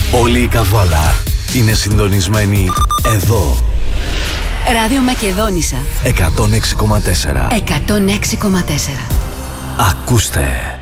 Όλη η Καβάλα είναι συντονισμένη εδώ. Ράδιο Μακεδόνισσα 106,4. 106,4. Ακούστε.